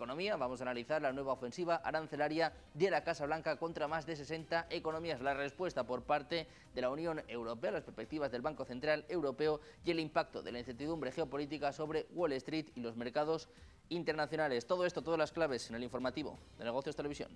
economía, vamos a analizar la nueva ofensiva arancelaria de la Casa Blanca contra más de 60 economías, la respuesta por parte de la Unión Europea, las perspectivas del Banco Central Europeo y el impacto de la incertidumbre geopolítica sobre Wall Street y los mercados internacionales. Todo esto, todas las claves en el informativo de Negocios Televisión.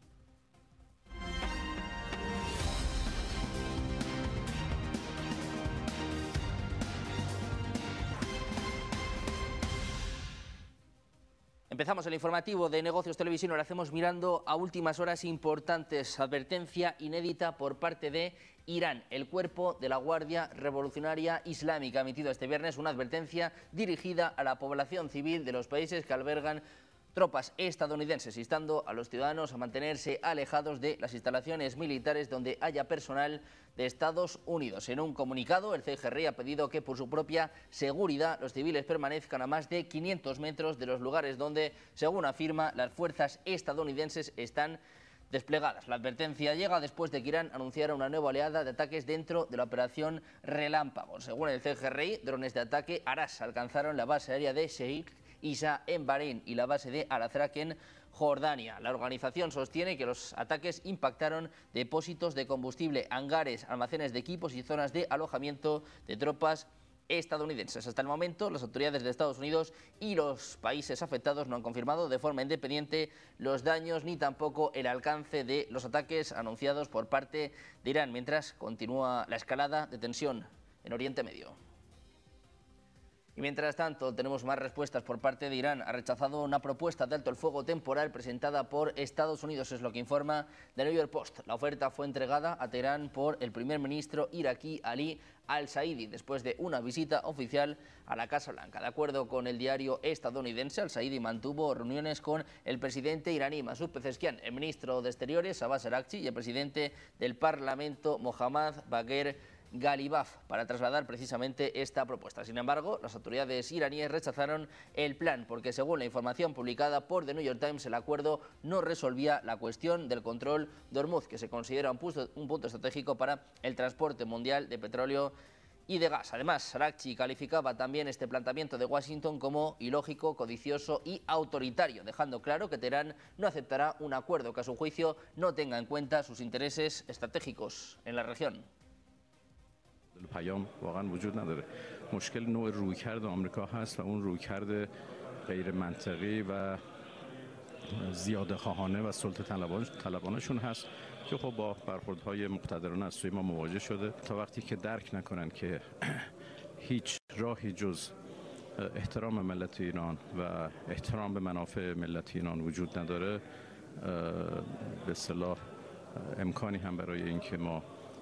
Empezamos el informativo de Negocios Televisión, lo hacemos mirando a últimas horas importantes. Advertencia inédita por parte de Irán. El cuerpo de la Guardia Revolucionaria Islámica ha emitido este viernes una advertencia dirigida a la población civil de los países que albergan tropas estadounidenses, instando a los ciudadanos a mantenerse alejados de las instalaciones militares donde haya personal de Estados Unidos. En un comunicado, el CGRI ha pedido que por su propia seguridad los civiles permanezcan a más de 500 metros de los lugares donde, según afirma, las fuerzas estadounidenses están desplegadas. La advertencia llega después de que Irán anunciara una nueva oleada de ataques dentro de la operación Relámpago. Según el CGRI, drones de ataque Aras alcanzaron la base aérea de Sheikh Isa en Bahrein y la base de Al-Azraq en Jordania. La organización sostiene que los ataques impactaron depósitos de combustible, hangares, almacenes de equipos y zonas de alojamiento de tropas estadounidenses. Hasta el momento, las autoridades de Estados Unidos y los países afectados no han confirmado de forma independiente los daños ni tampoco el alcance de los ataques anunciados por parte de Irán, mientras continúa la escalada de tensión en Oriente Medio. Y mientras tanto, tenemos más respuestas por parte de Irán. Ha rechazado una propuesta de alto el fuego temporal presentada por Estados Unidos, es lo que informa The New York Post. La oferta fue entregada a Teherán por el primer ministro iraquí Ali Al-Saidi, después de una visita oficial a la Casa Blanca. De acuerdo con el diario estadounidense, Al-Saidi mantuvo reuniones con el presidente iraní Masoud Pezeshkian, el ministro de Exteriores Abbas Araghchi y el presidente del Parlamento Mohammad Bagher Ghalibaf para trasladar precisamente esta propuesta. Sin embargo, las autoridades iraníes rechazaron el plan porque, según la información publicada por The New York Times, el acuerdo no resolvía la cuestión del control de Hormuz, que se considera un punto estratégico para el transporte mundial de petróleo y de gas. Además, Araghchi calificaba también este planteamiento de Washington como ilógico, codicioso y autoritario, dejando claro que Teherán no aceptará un acuerdo que, a su juicio, no tenga en cuenta sus intereses estratégicos en la región. پیام واقعا وجود نداره. مشکل نوع رویکرد آمریکا هست و اون رویکرد غیر منطقی و زیاده خواهانه و سلطه طلبانشون هست که خب با برخوردهای مقتدرانه از سوی ما مواجه شده. تا وقتی که درک نکنن که هیچ راهی جز احترام ملت ایران و احترام به منافع ملت ایران وجود نداره، به اصطلاح امکانی هم برای اینکه ما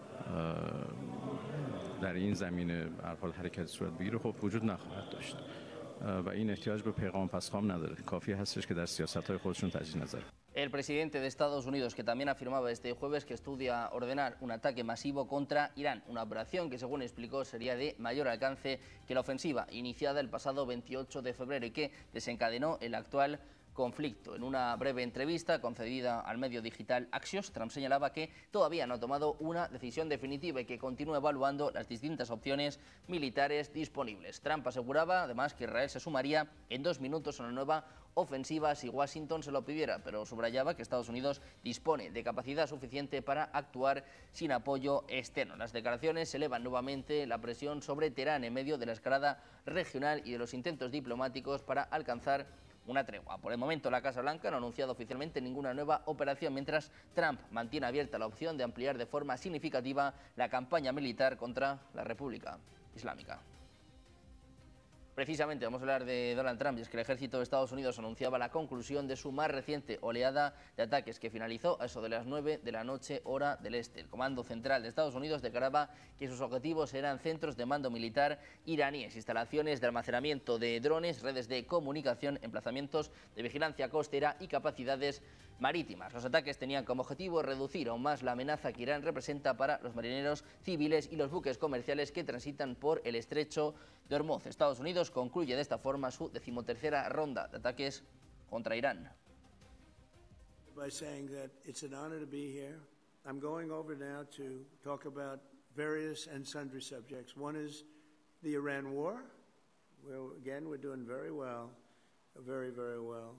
در این زمینه هر حال حرکت صورت بگیره خب وجود نخواهد داشت و این احتیاج به پیغام پسخام نداره. کافی هستش که در سیاست‌های خودشون تجدید نظر. El presidente de Estados Unidos, que también afirmaba este jueves que estudia ordenar un ataque masivo contra Irán, una operación que, según explicó, sería de mayor alcance que la ofensiva iniciada el pasado 28 de febrero y que desencadenó el actual conflicto. En una breve entrevista concedida al medio digital Axios, Trump señalaba que todavía no ha tomado una decisión definitiva y que continúa evaluando las distintas opciones militares disponibles. Trump aseguraba además que Israel se sumaría en 2 minutos a una nueva ofensiva si Washington se lo pidiera, pero subrayaba que Estados Unidos dispone de capacidad suficiente para actuar sin apoyo externo. Las declaraciones elevan nuevamente la presión sobre Teherán en medio de la escalada regional y de los intentos diplomáticos para alcanzar una tregua. Por el momento, la Casa Blanca no ha anunciado oficialmente ninguna nueva operación, mientras Trump mantiene abierta la opción de ampliar de forma significativa la campaña militar contra la República Islámica. Precisamente vamos a hablar de Donald Trump, y es que el ejército de Estados Unidos anunciaba la conclusión de su más reciente oleada de ataques que finalizó a eso de las 9 de la noche hora del este. El Comando Central de Estados Unidos declaraba que sus objetivos eran centros de mando militar iraníes, instalaciones de almacenamiento de drones, redes de comunicación, emplazamientos de vigilancia costera y capacidades marítimas. Los ataques tenían como objetivo reducir aún más la amenaza que Irán representa para los marineros civiles y los buques comerciales que transitan por el estrecho de Hormuz. Estados Unidos concluye de esta forma su 13ª ronda de ataques contra Irán. By saying that it's an honor to be here. I'm going over now to talk about various and sundry subjects. One is the Iran war, where again we're doing very well, very, very well.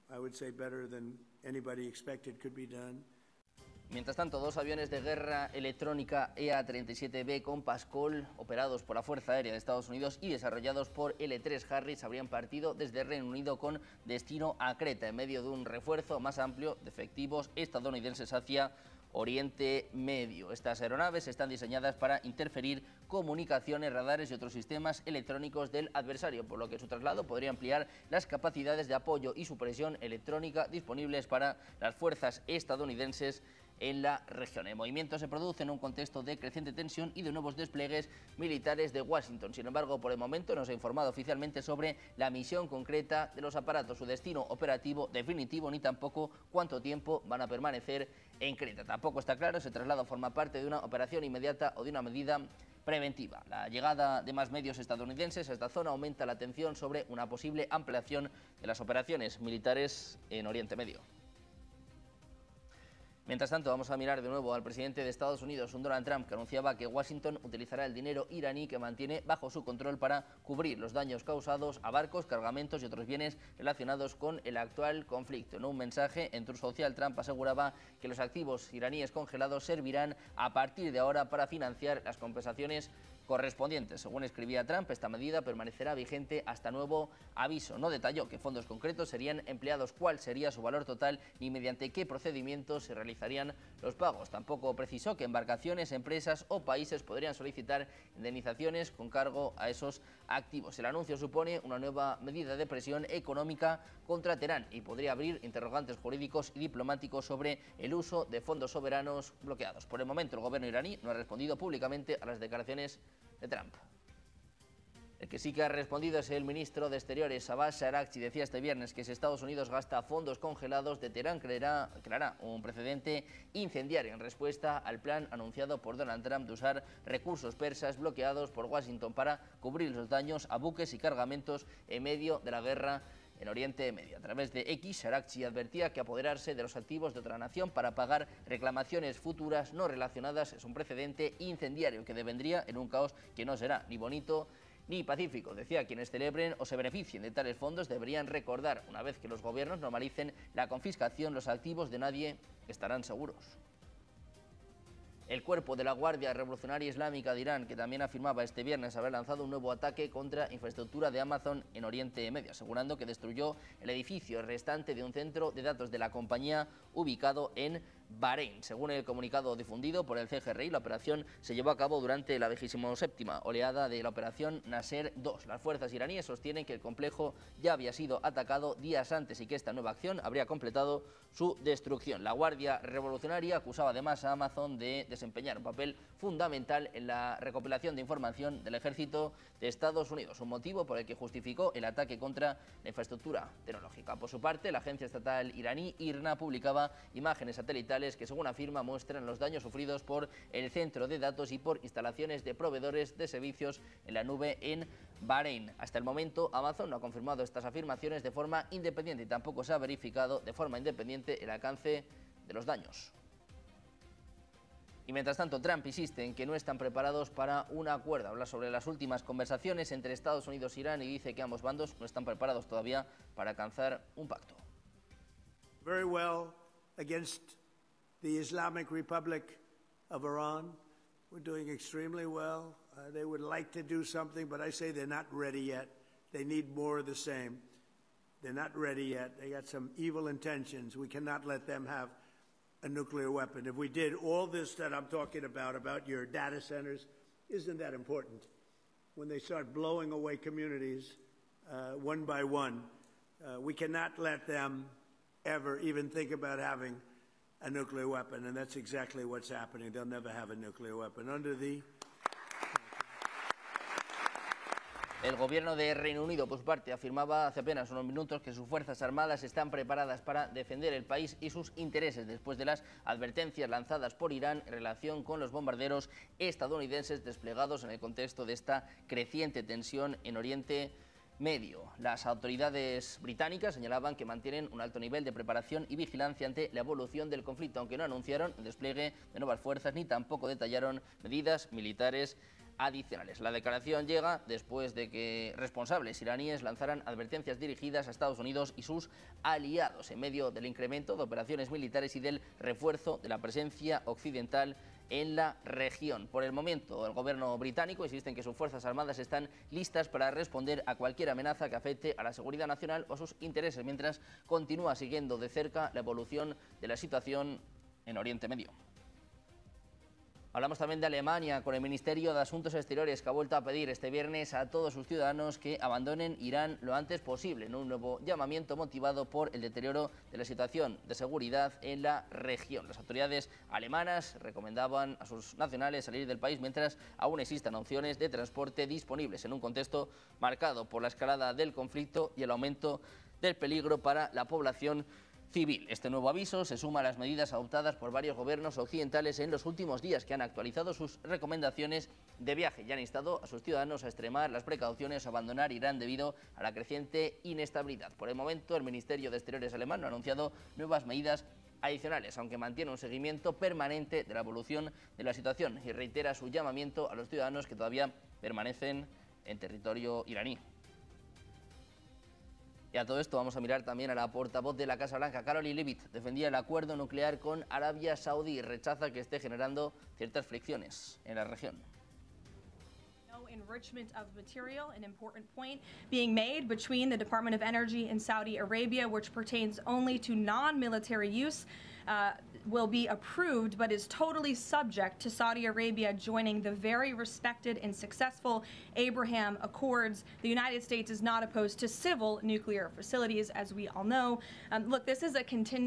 I would say better than anybody expected could be done. Mientras tanto, dos aviones de guerra electrónica EA-37B con Pascal, operados por la Fuerza Aérea de Estados Unidos y desarrollados por L3 Harris, habrían partido desde Reino Unido con destino a Creta, en medio de un refuerzo más amplio de efectivos estadounidenses hacia Oriente Medio. Estas aeronaves están diseñadas para interferir comunicaciones, radares y otros sistemas electrónicos del adversario, por lo que su traslado podría ampliar las capacidades de apoyo y supresión electrónica disponibles para las fuerzas estadounidenses en la región. El movimiento se produce en un contexto de creciente tensión y de nuevos despliegues militares de Washington. Sin embargo, por el momento no se ha informado oficialmente sobre la misión concreta de los aparatos, su destino operativo definitivo, ni tampoco cuánto tiempo van a permanecer en Creta. Tampoco está claro si el traslado forma parte de una operación inmediata o de una medida preventiva. La llegada de más medios estadounidenses a esta zona aumenta la atención sobre una posible ampliación de las operaciones militares en Oriente Medio. Mientras tanto, vamos a mirar de nuevo al presidente de Estados Unidos, Donald Trump, que anunciaba que Washington utilizará el dinero iraní que mantiene bajo su control para cubrir los daños causados a barcos, cargamentos y otros bienes relacionados con el actual conflicto. En un mensaje en Truth Social, Trump aseguraba que los activos iraníes congelados servirán a partir de ahora para financiar las compensaciones correspondientes. Según escribía Trump, esta medida permanecerá vigente hasta nuevo aviso. No detalló qué fondos concretos serían empleados, cuál sería su valor total ni mediante qué procedimientos se realizarían los pagos. Tampoco precisó que embarcaciones, empresas o países podrían solicitar indemnizaciones con cargo a esos activos. El anuncio supone una nueva medida de presión económica contra Teherán y podría abrir interrogantes jurídicos y diplomáticos sobre el uso de fondos soberanos bloqueados. Por el momento, el gobierno iraní no ha respondido públicamente a las declaraciones de Trump. El que sí que ha respondido es el ministro de Exteriores, Abbas Araghchi. Decía este viernes que si Estados Unidos gasta fondos congelados de Teherán, creará un precedente incendiario en respuesta al plan anunciado por Donald Trump de usar recursos persas bloqueados por Washington para cubrir los daños a buques y cargamentos en medio de la guerra en Oriente Medio. A través de X, Araghchi advertía que apoderarse de los activos de otra nación para pagar reclamaciones futuras no relacionadas es un precedente incendiario que devendría en un caos que no será ni bonito ni pacífico. Decía, quienes celebren o se beneficien de tales fondos deberían recordar, una vez que los gobiernos normalicen la confiscación, los activos de nadie estarán seguros. El cuerpo de la Guardia Revolucionaria Islámica de Irán, que también afirmaba este viernes haber lanzado un nuevo ataque contra infraestructura de Amazon en Oriente Medio, asegurando que destruyó el edificio restante de un centro de datos de la compañía ubicado en Bahrein. Según el comunicado difundido por el CGRI, la operación se llevó a cabo durante la 27ª oleada de la operación Nasser II. Las fuerzas iraníes sostienen que el complejo ya había sido atacado días antes y que esta nueva acción habría completado su destrucción. La Guardia Revolucionaria acusaba además a Amazon de desempeñar un papel fundamental en la recopilación de información del ejército de Estados Unidos, un motivo por el que justificó el ataque contra la infraestructura tecnológica. Por su parte, la agencia estatal iraní IRNA publicaba imágenes satelitales que, según afirma, muestran los daños sufridos por el centro de datos y por instalaciones de proveedores de servicios en la nube en Bahrein. Hasta el momento, Amazon no ha confirmado estas afirmaciones de forma independiente y tampoco se ha verificado de forma independiente el alcance de los daños. Y mientras tanto, Trump insiste en que no están preparados para un acuerdo. Habla sobre las últimas conversaciones entre Estados Unidos e Irán y dice que ambos bandos no están preparados todavía para alcanzar un pacto. Very well against the Islamic Republic of Iran. We're doing extremely well. They would like to do something, but I say they're not ready yet. They need more of the same. They're not ready yet. They got some evil intentions. We cannot let them have a nuclear weapon. If we did all this that I'm talking about your data centers, isn't that important? When they start blowing away communities one by one, we cannot let them ever even think about having a nuclear weapon, and that's exactly what's happening. They'll never have a nuclear weapon. El gobierno de Reino Unido, por su parte, afirmaba hace apenas unos minutos que sus fuerzas armadas están preparadas para defender el país y sus intereses después de las advertencias lanzadas por Irán en relación con los bombarderos estadounidenses desplegados en el contexto de esta creciente tensión en Oriente Medio. Las autoridades británicas señalaban que mantienen un alto nivel de preparación y vigilancia ante la evolución del conflicto, aunque no anunciaron el despliegue de nuevas fuerzas ni tampoco detallaron medidas militares adicionales. La declaración llega después de que responsables iraníes lanzaran advertencias dirigidas a Estados Unidos y sus aliados en medio del incremento de operaciones militares y del refuerzo de la presencia occidental en la región. Por el momento, el gobierno británico insiste en que sus fuerzas armadas están listas para responder a cualquier amenaza que afecte a la seguridad nacional o sus intereses, mientras continúa siguiendo de cerca la evolución de la situación en Oriente Medio. Hablamos también de Alemania, con el Ministerio de Asuntos Exteriores, que ha vuelto a pedir este viernes a todos sus ciudadanos que abandonen Irán lo antes posible, en un nuevo llamamiento motivado por el deterioro de la situación de seguridad en la región. Las autoridades alemanas recomendaban a sus nacionales salir del país mientras aún existan opciones de transporte disponibles, en un contexto marcado por la escalada del conflicto y el aumento del peligro para la población civil. Este nuevo aviso se suma a las medidas adoptadas por varios gobiernos occidentales en los últimos días, que han actualizado sus recomendaciones de viaje y han instado a sus ciudadanos a extremar las precauciones o abandonar Irán debido a la creciente inestabilidad. Por el momento, el Ministerio de Exteriores alemán no ha anunciado nuevas medidas adicionales, aunque mantiene un seguimiento permanente de la evolución de la situación y reitera su llamamiento a los ciudadanos que todavía permanecen en territorio iraní. Y a todo esto vamos a mirar también a la portavoz de la Casa Blanca, Karoline Leavitt. Defendía el acuerdo nuclear con Arabia Saudí y rechaza que esté generando ciertas fricciones en la región. Enrichment of material, an important point being made between the Department of Energy in Saudi Arabia, which pertains only to non-military use, will be approved, but is totally subject to Saudi Arabia joining the very respected and successful Abraham Accords. The United States is not opposed to civil nuclear facilities, as we all know. Look, this is a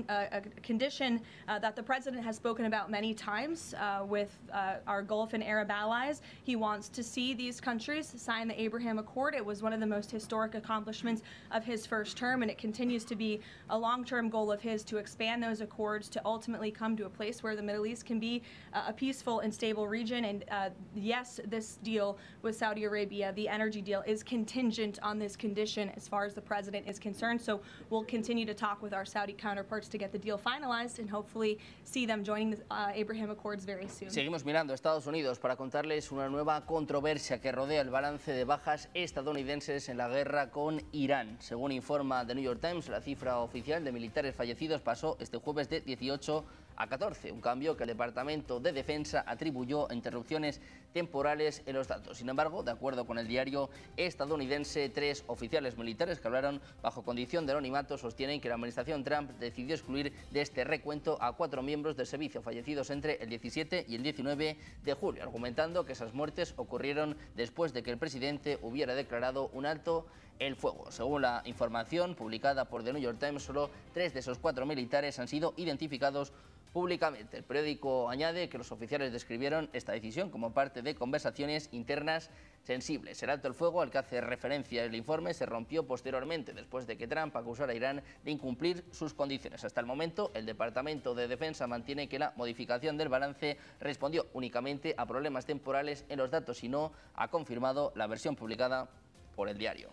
condition that the president has spoken about many times with our Gulf and Arab allies. He wants to see these countries sign the Abraham Accord. It was one of the most historic accomplishments of his first term, and it continues to be a long-term goal of his to expand those accords to ultimately come to a place where the Middle East can be a peaceful and stable region. And yes, this deal with Saudi Arabia, the energy deal, is contingent on this condition as far as the president is concerned. So we'll continue to talk with our Saudi counterparts to get the deal finalized and hopefully see them joining the Abraham Accords very soon. Seguimos mirando a Estados Unidos para contarles una nueva controversia que rodea el balance de bajas estadounidenses en la guerra con Irán. Según informa The New York Times, la cifra oficial de militares fallecidos pasó este jueves de 18 a 14, un cambio que el Departamento de Defensa atribuyó a interrupciones temporales en los datos. Sin embargo, de acuerdo con el diario estadounidense, 3 oficiales militares que hablaron bajo condición de anonimato sostienen que la administración Trump decidió excluir de este recuento a 4 miembros del servicio fallecidos entre el 17 y el 19 de julio, argumentando que esas muertes ocurrieron después de que el presidente hubiera declarado un alto el fuego. Según la información publicada por The New York Times, solo 3 de esos 4 militares han sido identificados públicamente. El periódico añade que los oficiales describieron esta decisión como parte de conversaciones internas sensibles. El alto el fuego al que hace referencia el informe se rompió posteriormente después de que Trump acusara a Irán de incumplir sus condiciones. Hasta el momento, el Departamento de Defensa mantiene que la modificación del balance respondió únicamente a problemas temporales en los datos y no ha confirmado la versión publicada por el diario.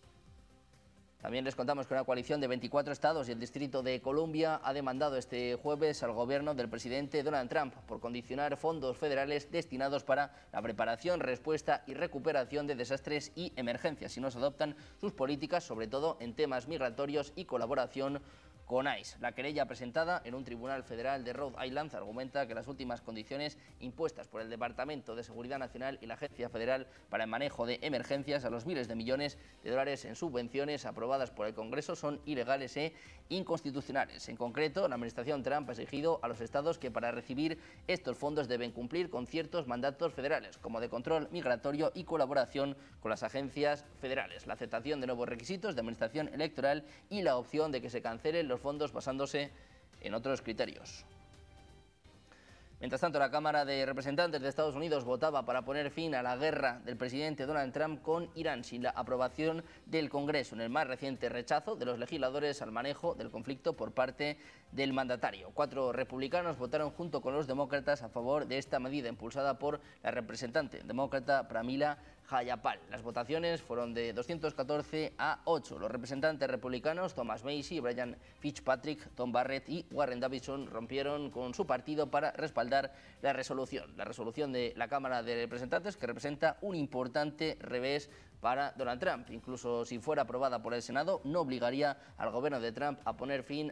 También les contamos que una coalición de 24 estados y el Distrito de Columbia ha demandado este jueves al gobierno del presidente Donald Trump por condicionar fondos federales destinados para la preparación, respuesta y recuperación de desastres y emergencias si no se adoptan sus políticas, sobre todo en temas migratorios y colaboración con ICE. La querella presentada en un tribunal federal de Rhode Island argumenta que las últimas condiciones impuestas por el Departamento de Seguridad Nacional y la Agencia Federal para el Manejo de Emergencias a los miles de millones de dólares en subvenciones aprobadas por el Congreso son ilegales e inconstitucionales. En concreto, la administración Trump ha exigido a los estados que para recibir estos fondos deben cumplir con ciertos mandatos federales, como de control migratorio y colaboración con las agencias federales, la aceptación de nuevos requisitos de administración electoral y la opción de que se cancelen los fondos basándose en otros criterios. Mientras tanto, la Cámara de Representantes de Estados Unidos votaba para poner fin a la guerra del presidente Donald Trump con Irán sin la aprobación del Congreso, en el más reciente rechazo de los legisladores al manejo del conflicto por parte del mandatario. 4 republicanos votaron junto con los demócratas a favor de esta medida impulsada por la representante demócrata Pramila Jayapal. Las votaciones fueron de 214 a 8. Los representantes republicanos, Thomas Massie, Brian Fitzpatrick, Tom Barrett y Warren Davidson, rompieron con su partido para respaldar la resolución de la Cámara de Representantes, que representa un importante revés para Donald Trump. Incluso si fuera aprobada por el Senado, no obligaría al gobierno de Trump a poner fin